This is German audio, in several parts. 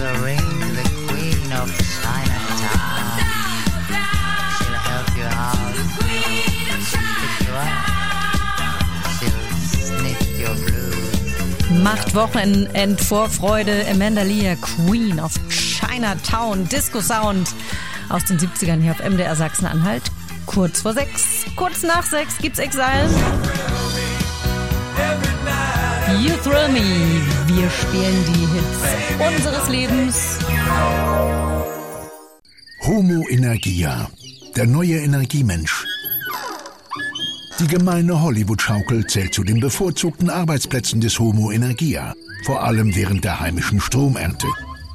a ring to the Queen of Chinatown. She'll help you out, pick you up, she'll sniff your blues. Macht Wochenendvorfreude. Amanda Lear, Queen of Chinatown, Disco Sound aus den 70ern hier auf MDR Sachsen-Anhalt. Kurz vor 6, kurz nach 6 gibt's Exile. You Thrill Me. Wir spielen die Hits unseres Lebens. Homo Energia, der neue Energiemensch. Die gemeine Hollywood-Schaukel zählt zu den bevorzugten Arbeitsplätzen des Homo Energia, vor allem während der heimischen Stromernte.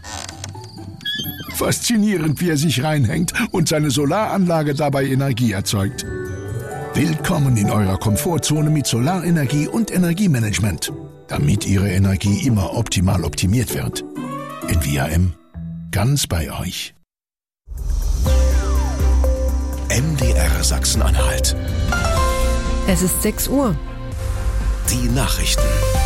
Faszinierend, wie er sich reinhängt und seine Solaranlage dabei Energie erzeugt. Willkommen in eurer Komfortzone mit Solarenergie und Energiemanagement, damit Ihre Energie immer optimal optimiert wird. NVIM, ganz bei euch. MDR Sachsen-Anhalt. Es ist 6 Uhr. Die Nachrichten.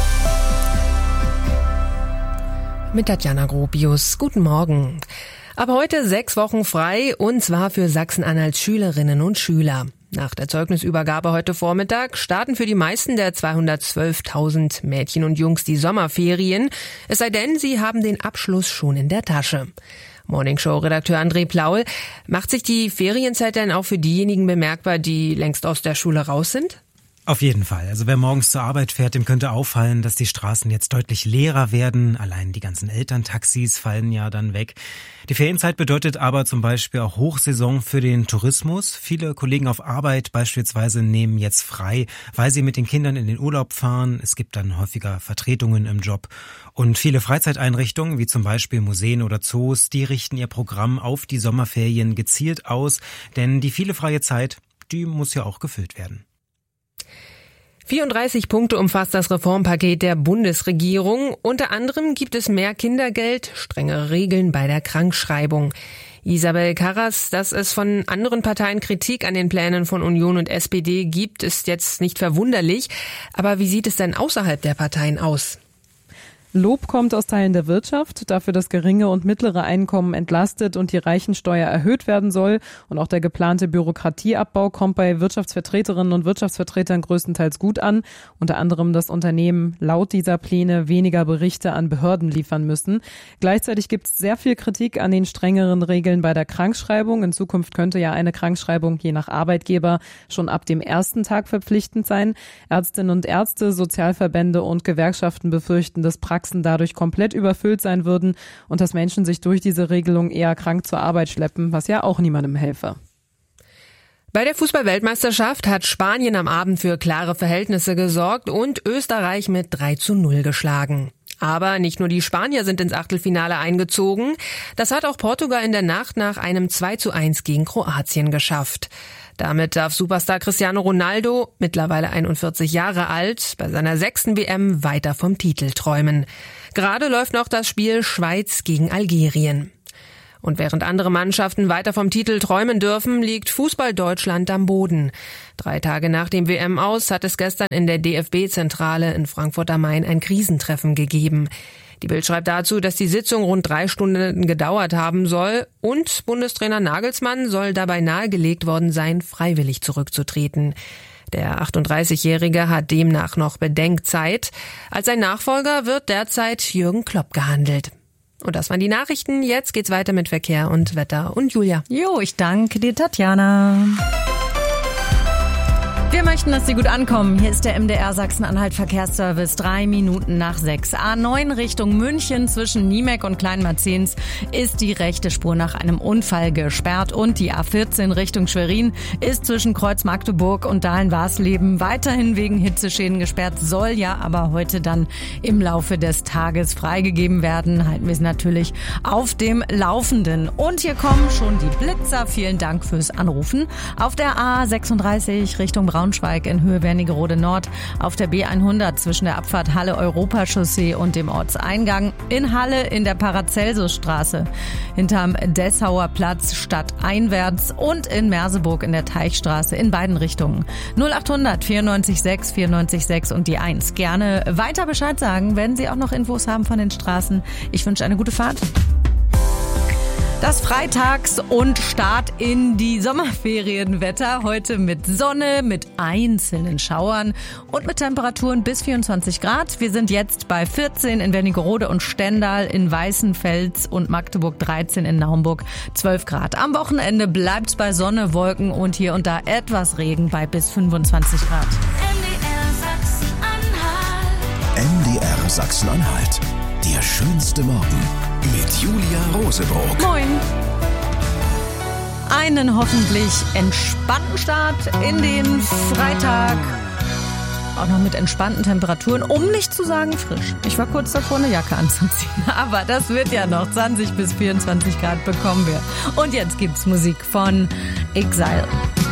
Mit Tatjana Gropius. Guten Morgen. Ab heute 6 Wochen frei, und zwar für Sachsen-Anhalts Schülerinnen und Schüler. Nach der Zeugnisübergabe heute Vormittag starten für die meisten der 212.000 Mädchen und Jungs die Sommerferien. Es sei denn, sie haben den Abschluss schon in der Tasche. Morningshow-Redakteur André Plaul, macht sich die Ferienzeit denn auch für diejenigen bemerkbar, die längst aus der Schule raus sind? Auf jeden Fall. Also wer morgens zur Arbeit fährt, dem könnte auffallen, dass die Straßen jetzt deutlich leerer werden. Allein die ganzen Elterntaxis fallen ja dann weg. Die Ferienzeit bedeutet aber zum Beispiel auch Hochsaison für den Tourismus. Viele Kollegen auf Arbeit beispielsweise nehmen jetzt frei, weil sie mit den Kindern in den Urlaub fahren. Es gibt dann häufiger Vertretungen im Job. Und viele Freizeiteinrichtungen, wie zum Beispiel Museen oder Zoos, die richten ihr Programm auf die Sommerferien gezielt aus. Denn die viele freie Zeit, die muss ja auch gefüllt werden. 34 Punkte umfasst das Reformpaket der Bundesregierung. Unter anderem gibt es mehr Kindergeld, strengere Regeln bei der Krankschreibung. Isabel Karras, dass es von anderen Parteien Kritik an den Plänen von Union und SPD gibt, ist jetzt nicht verwunderlich. Aber wie sieht es denn außerhalb der Parteien aus? Lob kommt aus Teilen der Wirtschaft, dafür, dass geringe und mittlere Einkommen entlastet und die Reichensteuer erhöht werden soll. Und auch der geplante Bürokratieabbau kommt bei Wirtschaftsvertreterinnen und Wirtschaftsvertretern größtenteils gut an. Unter anderem, dass Unternehmen laut dieser Pläne weniger Berichte an Behörden liefern müssen. Gleichzeitig gibt es sehr viel Kritik an den strengeren Regeln bei der Krankschreibung. In Zukunft könnte ja eine Krankschreibung je nach Arbeitgeber schon ab dem ersten Tag verpflichtend sein. Ärztinnen und Ärzte, Sozialverbände und Gewerkschaften befürchten, dass Praxen dadurch komplett überfüllt sein würden und dass Menschen sich durch diese Regelung eher krank zur Arbeit schleppen, was ja auch niemandem helfe. Bei der Fußball-Weltmeisterschaft hat Spanien am Abend für klare Verhältnisse gesorgt und Österreich mit 3:0 geschlagen. Aber nicht nur die Spanier sind ins Achtelfinale eingezogen. Das hat auch Portugal in der Nacht nach einem 2:1 gegen Kroatien geschafft. Damit darf Superstar Cristiano Ronaldo, mittlerweile 41 Jahre alt, bei seiner 6. WM weiter vom Titel träumen. Gerade läuft noch das Spiel Schweiz gegen Algerien. Und während andere Mannschaften weiter vom Titel träumen dürfen, liegt Fußball Deutschland am Boden. 3 Tage nach dem WM-Aus hat es gestern in der DFB-Zentrale in Frankfurt am Main ein Krisentreffen gegeben. Die Bild schreibt dazu, dass die Sitzung rund 3 Stunden gedauert haben soll und Bundestrainer Nagelsmann soll dabei nahegelegt worden sein, freiwillig zurückzutreten. Der 38-Jährige hat demnach noch Bedenkzeit. Als sein Nachfolger wird derzeit Jürgen Klopp gehandelt. Und das waren die Nachrichten. Jetzt geht's weiter mit Verkehr und Wetter und Julia. Jo, ich danke dir, Tatjana. Wir möchten, dass Sie gut ankommen. Hier ist der MDR Sachsen-Anhalt Verkehrsservice. 3 Minuten nach 6. A9 Richtung München zwischen Niemek und Kleinmarzens ist die rechte Spur nach einem Unfall gesperrt. Und die A14 Richtung Schwerin ist zwischen Kreuz Magdeburg und Dahlen-Warsleben weiterhin wegen Hitzeschäden gesperrt. Soll ja aber heute dann im Laufe des Tages freigegeben werden. Halten wir es natürlich auf dem Laufenden. Und hier kommen schon die Blitzer. Vielen Dank fürs Anrufen. Auf der A36 Richtung Braunschweig in Höhe Wernigerode Nord, auf der B100 zwischen der Abfahrt Halle-Europa-Chaussee und dem Ortseingang, in Halle in der Paracelsusstraße, hinterm Dessauer Platz stadteinwärts und in Merseburg in der Teichstraße in beiden Richtungen. 0800 94 6 94 6 und die 1. Gerne weiter Bescheid sagen, wenn Sie auch noch Infos haben von den Straßen. Ich wünsche eine gute Fahrt. Das Freitags- und Start in die Sommerferienwetter. Heute mit Sonne, mit einzelnen Schauern und mit Temperaturen bis 24 Grad. Wir sind jetzt bei 14 in Wernigerode und Stendal, in Weißenfels und Magdeburg 13, in Naumburg 12 Grad. Am Wochenende bleibt's bei Sonne, Wolken und hier und da etwas Regen bei bis 25 Grad. MDR Sachsen-Anhalt. Der schönste Morgen mit Julia Roseburg. Moin. Einen hoffentlich entspannten Start in den Freitag. Auch noch mit entspannten Temperaturen, um nicht zu sagen frisch. Ich war kurz davor, eine Jacke anzuziehen. Aber das wird ja noch. 20 bis 24 Grad bekommen wir. Und jetzt gibt's Musik von Exile.